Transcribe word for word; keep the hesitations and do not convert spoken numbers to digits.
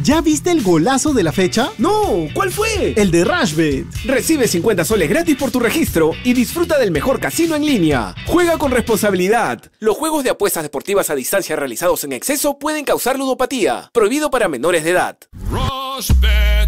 ¿Ya viste el golazo de la fecha? ¡No! ¿Cuál fue? El de Rushbet. Recibe cincuenta soles gratis por tu registro y disfruta del mejor casino en línea. Juega con responsabilidad. Los juegos de apuestas deportivas a distancia realizados en exceso pueden causar ludopatía. Prohibido para menores de edad. Rushbet.